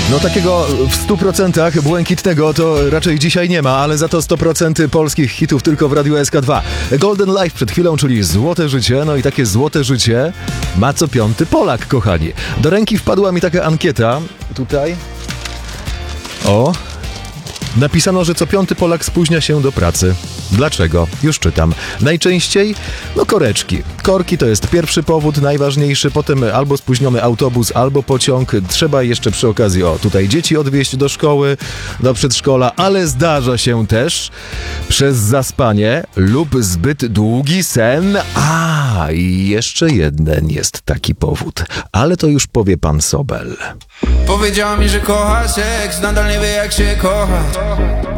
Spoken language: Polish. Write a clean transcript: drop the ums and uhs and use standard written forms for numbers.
No takiego w 100% błękitnego to raczej dzisiaj nie ma, ale za to 100% polskich hitów tylko w Radiu SK2. Golden Life przed chwilą, czyli złote życie, no i takie złote życie ma co piąty Polak, kochani. Do ręki wpadła mi taka ankieta, tutaj, napisano, że co piąty Polak spóźnia się do pracy. Dlaczego? Już czytam. Najczęściej, koreczki. Korki to jest pierwszy powód, najważniejszy, potem albo spóźniony autobus, albo pociąg. Trzeba jeszcze przy okazji, tutaj dzieci odwieźć do szkoły, do przedszkola, ale zdarza się też przez zaspanie lub zbyt długi sen. I jeszcze jeden jest taki powód, ale to już powie pan Sobel. Powiedziała mi, że kocha seks, nadal nie wie jak się kochać.